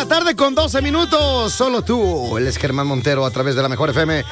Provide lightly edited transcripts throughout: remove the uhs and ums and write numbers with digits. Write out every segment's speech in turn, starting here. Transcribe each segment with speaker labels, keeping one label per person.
Speaker 1: la tarde con 12 minutos. Solo tú. Él es Germán Montero a través de la Mejor FM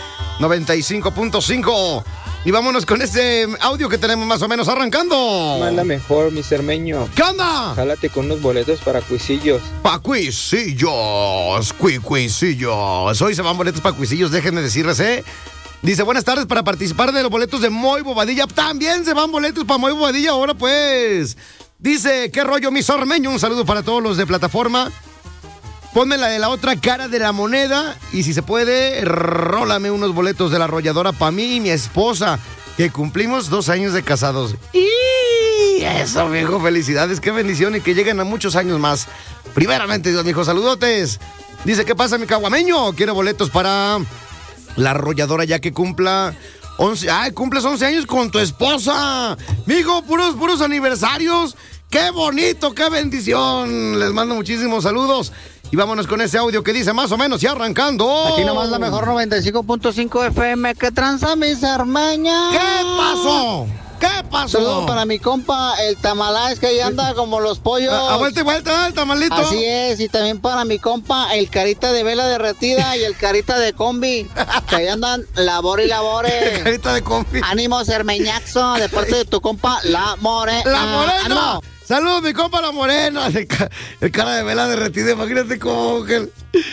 Speaker 1: 95.5. Y vámonos con ese audio que tenemos más o menos arrancando.
Speaker 2: Manda mejor, mi cermeño.
Speaker 1: ¿Qué onda?
Speaker 2: Jálate con unos boletos para Cuisillos.
Speaker 1: Pa' Cuisillos. Cuisillos. Hoy se van boletos para Cuisillos, déjenme decirles, Dice, buenas tardes, para participar de los boletos de Moy Bobadilla. También se van boletos para Moy Bobadilla ahora, pues. Dice, ¿qué rollo, mi sormeño? Un saludo para todos los de plataforma. Ponme la de la otra cara de la moneda. Y si se puede, rólame unos boletos de la arrolladora para mí y mi esposa, que cumplimos 2 años de casados. ¡Y eso, mijo! Felicidades, qué bendición y que lleguen a muchos años más. Primeramente, Dios, mijo, saludotes. Dice, ¿qué pasa, mi caguameño? Quiero boletos para la arrolladora ya que cumpla 11. ¡Ay, cumples 11 años con tu esposa! Mijo, puros aniversarios. ¡Qué bonito, qué bendición! Les mando muchísimos saludos. Y vámonos con ese audio que dice más o menos y arrancando.
Speaker 3: Aquí nomás la mejor 95.5 FM. ¿Qué tranza, mis hermanas?
Speaker 1: ¿Qué pasó? ¿Qué pasó?
Speaker 3: Saludos para mi compa, el Tamalás, que ahí anda como los pollos.
Speaker 1: A vuelta y vuelta, el tamalito.
Speaker 3: Así es, y también para mi compa, el Carita de Vela Derretida y el Carita de Combi, que ahí andan labore y labore.
Speaker 1: Carita de combi.
Speaker 3: Ánimo, cermeñaxo, de parte de tu compa, La Morena.
Speaker 1: ¡La Morena! Saludos, mi compa La Morena. El cara de vela derretida, imagínate cómo que...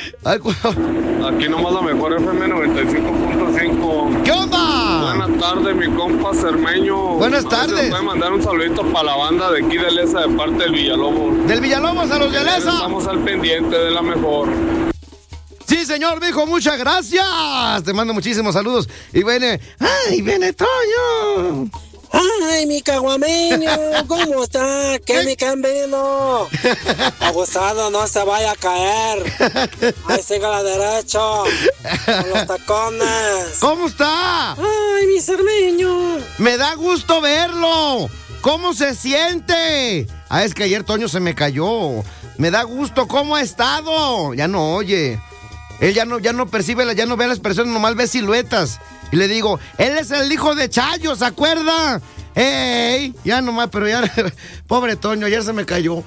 Speaker 4: Aquí nomás la mejor FM 95.5.
Speaker 1: ¿Qué onda?
Speaker 4: Buenas tardes, mi compa Cermeño.
Speaker 1: Buenas tardes.
Speaker 4: Voy a mandar un saludito para la banda de aquí de Lesa de parte del Villalobos.
Speaker 1: Del Villalobos a los de Lesa.
Speaker 4: Estamos al pendiente de la mejor.
Speaker 1: Sí, señor, mijo, muchas gracias. Te mando muchísimos saludos. Y viene... ¡Ay, viene Toño!
Speaker 5: ¡Ay, mi caguameño! ¿Cómo está? ¿Qué me camino? Abusado, no se vaya a caer. Ahí siga a la derecha. Con los tacones.
Speaker 1: ¿Cómo está?
Speaker 5: ¡Ay, mi cermeño!
Speaker 1: Me da gusto verlo. ¿Cómo se siente? Ah, es que ayer Toño se me cayó. Me da gusto. ¿Cómo ha estado? Ya no oye. Él ya no percibe, ya no ve a las personas, nomás ve siluetas. Y le digo, él es el hijo de Chayo, ¿se acuerda? ¡Ey! Ya nomás, pero ya... Pobre Toño, ayer se me cayó.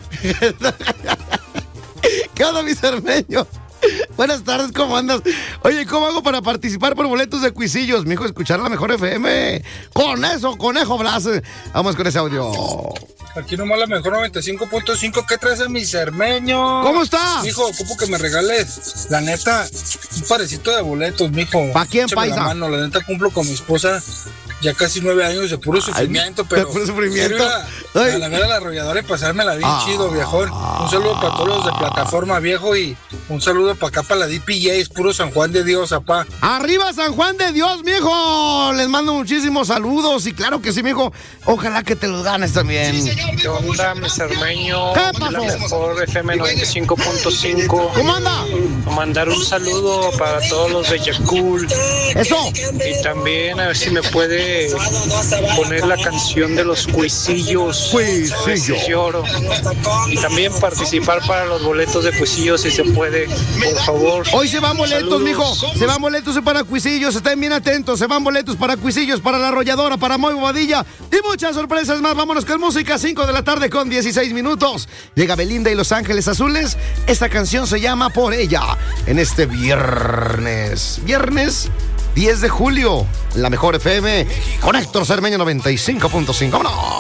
Speaker 1: ¿Qué onda, mi cermeño? Buenas tardes, ¿cómo andas? Oye, ¿cómo hago para participar por boletos de Cuisillos? Mijo, escuchar la mejor FM. Con eso, Conejo Blas. Vamos con ese audio.
Speaker 6: Aquí nomás la mejor 95.5. ¿Qué traes a mi cermeño?
Speaker 1: ¿Cómo está?
Speaker 6: Mijo, ocupo que me regales, la neta, un parecito de boletos, mijo.
Speaker 1: ¿Pa' quién,
Speaker 6: Échame
Speaker 1: paisa?
Speaker 6: la mano, la neta cumplo con mi esposa ya casi 9 años de puro sufrimiento, pero...
Speaker 1: ¿De puro sufrimiento?
Speaker 6: Quiero ir a ver a la arrolladora y pasármela bien chido, viejón. Un saludo para todos los de plataforma, viejo, y un saludo para acá, para la DPJ, puro San Juan de Dios, apá.
Speaker 1: ¡Arriba San Juan de Dios, mijo! Les mando muchísimos saludos y claro que sí, mijo. Ojalá que te los ganes también.
Speaker 6: Sí,
Speaker 5: ¿Qué onda, mi cermeño?
Speaker 1: ¿Qué pasó?
Speaker 5: La mejor FM 95.5.
Speaker 1: ¿Cómo anda?
Speaker 5: Mandar un saludo para todos los de Yakul.
Speaker 1: ¡Eso!
Speaker 5: Y también a ver si me puede poner la canción de los Cuisillos.
Speaker 1: Cuisillos.
Speaker 5: Lloro. Y también participar para los boletos de Cuisillos si se puede, por favor.
Speaker 1: Hoy se van boletos,
Speaker 5: Saludos.
Speaker 1: mijo. Se van boletos para Cuisillos. Estén bien atentos. Se van boletos para Cuisillos, para la arrolladora, para Moy Bobadilla y muchas sorpresas más. Vámonos con música. 5 de la tarde con 16 minutos. Llega Belinda y Los Ángeles Azules. Esta canción se llama Por Ella. En este viernes 10 de julio, la mejor FM con Héctor Cermeño 95.5. ¡Vámonos!